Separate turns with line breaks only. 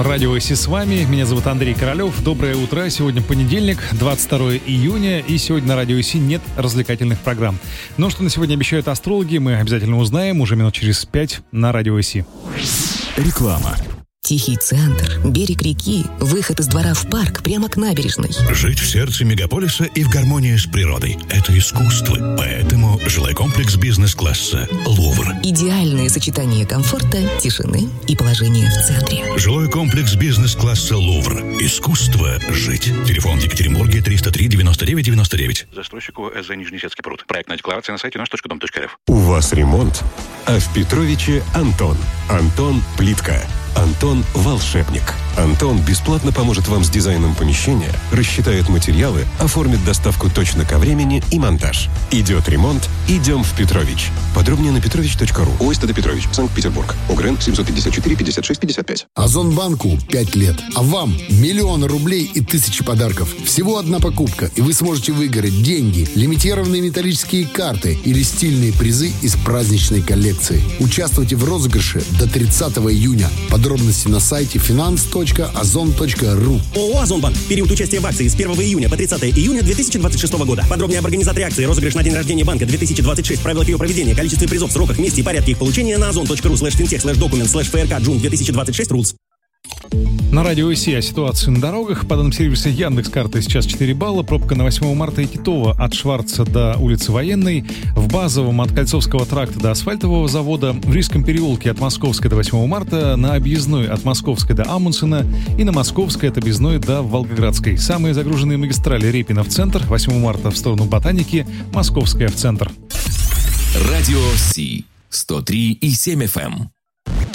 Радио ОСИ с вами. Меня зовут Андрей Королёв. Доброе утро. Сегодня понедельник, 22 июня. И сегодня на Радио ОСИ нет развлекательных программ. Но что на сегодня обещают астрологи, мы обязательно узнаем уже минут через 5 на Радио ОСИ.
Реклама.
Тихий центр, берег реки, выход из двора в парк прямо к набережной.
Жить в сердце мегаполиса и в гармонии с природой – это искусство. Поэтому жилой комплекс бизнес-класса «Лувр».
Идеальное сочетание комфорта, тишины и положения в центре.
Жилой комплекс бизнес-класса «Лувр». Искусство жить. Телефон в Екатеринбурге 303-99-99.
Застройщику СЗ Нижнесецкий пруд. Проектная декларация на сайте наш.дом.рф.
У вас ремонт, а в Петровиче Антон. Антон Плитка. Антон – волшебник. Антон бесплатно поможет вам с дизайном помещения, рассчитает материалы, оформит доставку точно ко времени и монтаж. Идет ремонт, идем в Петрович. Подробнее на petrovich.ru. ОСТД Петрович, Санкт-Петербург. УГРН 754 56 55.
Озонбанку 5 лет, а вам миллионы рублей и тысячи подарков. Всего одна покупка, и вы сможете выиграть деньги, лимитированные металлические карты или стильные призы из праздничной коллекции. Участвуйте в розыгрыше до 30 июня. Подробности на сайте finance.ozon.ru.
ООО «Озонбанк». Период участия в акции с 1 июня по 30 июня 2026 года. Подробнее об организации акции, розыгрыш на день рождения банка 2026, правилах ее проведения, количестве призов, сроках, месте и порядке их получения на ozon.ru/fintech/document/frk/june2026 rules.
На Радио ОСИ о ситуации на дорогах. По данным сервиса Яндекс.Карты сейчас 4 балла. Пробка на 8 марта и Титова от Шварца до улицы Военной. В Базовом от Кольцовского тракта до Асфальтового завода. В Рижском переулке от Московской до 8 марта. На Объездной от Московской до Амундсена. И на Московской от Объездной до Волгоградской. Самые загруженные магистрали: Репина в центр, 8 марта в сторону Ботаники, Московская в центр.
Радио ОСИ 103,7 FM.